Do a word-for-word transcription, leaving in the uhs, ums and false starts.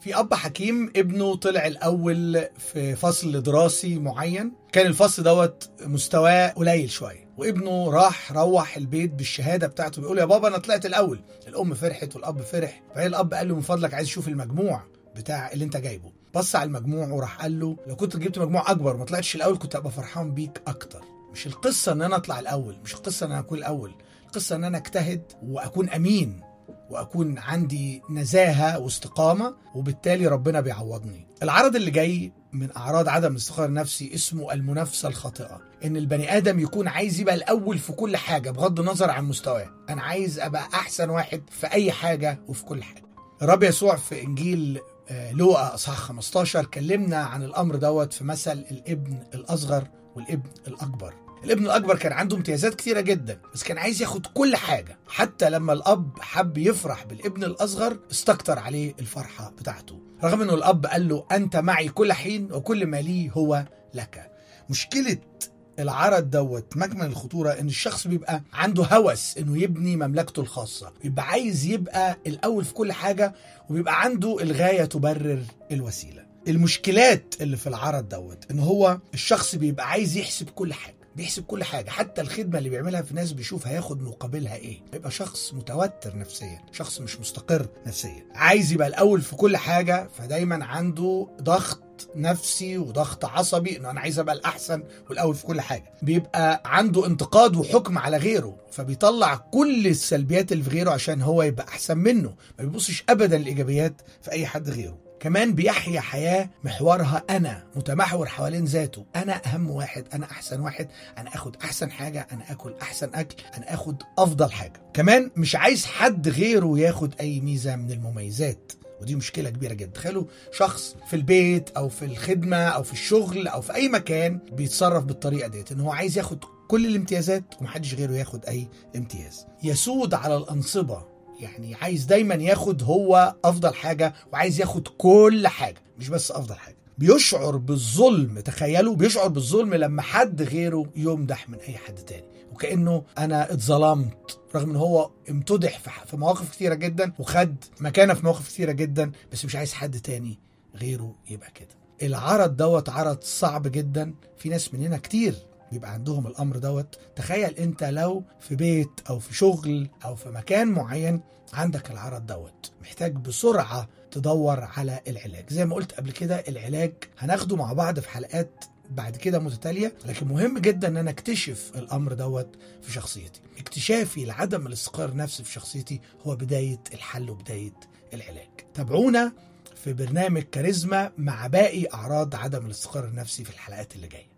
في أب حكيم ابنه طلع الأول في فصل دراسي معين، كان الفصل دوت مستواه قليل شوية، وابنه راح روح البيت بالشهادة بتاعته بيقول يا بابا أنا طلعت الأول. الأم فرحت والأب فرح، فهي الأب قال له من فضلك عايز أشوف المجموع بتاع اللي أنت جايبه. بص على المجموع وراح قال له لو كنت جبت مجموع أكبر ما طلعتش الأول كنت أبقى فرحان بيك أكتر. مش القصة أن أنا أطلع الأول، مش القصة أن أنا أكون الأول، القصة أن أنا أجتهد وأكون أمين وأكون عندي نزاهة واستقامة، وبالتالي ربنا بيعوضني. العرض اللي جاي من أعراض عدم الاستقرار النفسي اسمه المنافسة الخاطئة، إن البني آدم يكون عايز يبقى الأول في كل حاجة بغض النظر عن مستواه. أنا عايز أبقى أحسن واحد في أي حاجة وفي كل حاجة. الرب يسوع في إنجيل لوقا اصحاح خمستاشر كلمنا عن الأمر دوت في مثل الابن الأصغر والابن الأكبر. الابن الأكبر كان عنده امتيازات كتيرة جدا، بس كان عايز ياخد كل حاجة، حتى لما الأب حب يفرح بالابن الأصغر استكتر عليه الفرحة بتاعته، رغم أنه الأب قال له أنت معي كل حين وكل ما لي هو لك. مشكلة العرض دوت مجمل الخطورة ان الشخص بيبقى عنده هوس انه يبني مملكته الخاصة، بيبقى عايز يبقى الأول في كل حاجة، وبيبقى عنده الغاية تبرر الوسيلة. المشكلات اللي في العرض دوت ان هو الشخص بيبقى عايز يحسب كل حاجة، بيحسب كل حاجة، حتى الخدمة اللي بيعملها في ناس بيشوف هياخد مقابلها ايه. بيبقى شخص متوتر نفسيا، شخص مش مستقر نفسيا، عايز يبقى الأول في كل حاجة، فدايما عنده ضغط نفسي وضغط عصبي انه انا عايز ابقى الاحسن والاول في كل حاجه. بيبقى عنده انتقاد وحكم على غيره، فبيطلع كل السلبيات اللي في غيره عشان هو يبقى احسن منه، ما بيبصش ابدا الايجابيات في اي حد غيره. كمان بيحيا حياه محورها انا، متمحور حوالين ذاته، انا اهم واحد، انا احسن واحد، انا اخد احسن حاجه، انا اكل احسن اكل، انا اخد افضل حاجه. كمان مش عايز حد غيره ياخد اي ميزه من المميزات، ودي مشكلة كبيرة جدا. تخيلوا شخص في البيت أو في الخدمة أو في الشغل أو في أي مكان بيتصرف بالطريقة ديت، إن هو عايز ياخد كل الامتيازات ومحدش غيره ياخد أي امتياز. يسود على الأنصبة، يعني عايز دايما ياخد هو أفضل حاجة وعايز ياخد كل حاجة مش بس أفضل حاجة. بيشعر بالظلم، تخيلوا بيشعر بالظلم لما حد غيره يمدح من أي حد تاني، وكأنه أنا اتظلمت، رغم ان هو امتدح في مواقف كثيرة جدا وخد مكانه في مواقف كثيرة جدا، بس مش عايز حد تاني غيره يبقى كده. العرض دوت عرض صعب جدا، في ناس مننا كتير بيبقى عندهم الامر دوت. تخيل انت لو في بيت او في شغل او في مكان معين عندك العرض دوت، محتاج بسرعة تدور على العلاج. زي ما قلت قبل كده العلاج هناخده مع بعض في حلقات بعد كده متتالية، لكن مهم جدا ان انا اكتشف الامر دوت في شخصيتي. اكتشافي لعدم الاستقرار النفسي في شخصيتي هو بداية الحل وبداية العلاج. تابعونا في برنامج كاريزما مع باقي اعراض عدم الاستقرار النفسي في الحلقات اللي جاية.